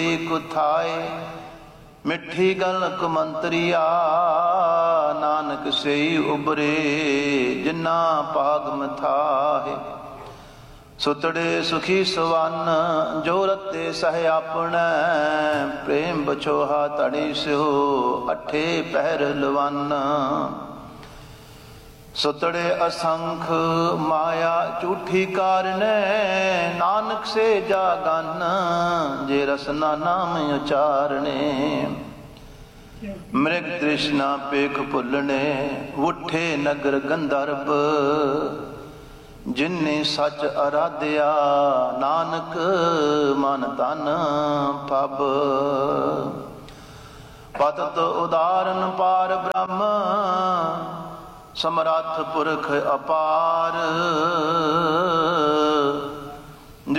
ਕੁਥਾਏ ਮਿੱਠੀ ਗਲ ਕਮੰਤਰੀਆ ਨਾਨਕ ਸਈ ਉਬਰੇ ਜਿਨਾ ਭਾਗ ਮਥਾਏ। ਸੁਤੜੇ ਸੁਖੀ ਸਵੰਨ ਜੋ ਰਤੇ ਸਹਿ ਆਪਣੈ ਪ੍ਰੇਮ ਬਛੋਹਾ ਧੜੀ ਸਿਓ ਅਠੇ ਪਹਿਰ ਲਵੰਨ। ਸੁਤੜੇ ਅਸੰਖ ਮਾਇਆ ਝੂਠੀ ਕਾਰਨੈ ਨਾਨਕ ਸੇ ਜਾਗਨ ਜੇ ਰਸਨਾ ਨਾਮ ਉਚਾਰਨੇ। ਮ੍ਰਿਗ ਤ੍ਰਿਸ਼ਨਾ ਪੇਖ ਭੁੱਲਣੇ ਉਠੇ ਨਗਰ ਗੰਧਰਬ ਜਿਨੇ ਸੱਚ ਅਰਾਧਿਆ ਨਾਨਕ ਮਨ ਤਨ ਪਬ। ਪਤਿਤ ਉਦਾਰਨ ਪਾਰ ਬ੍ਰਹਮ ਸਮਰੱਥ ਪੁਰਖ ਅਪਾਰ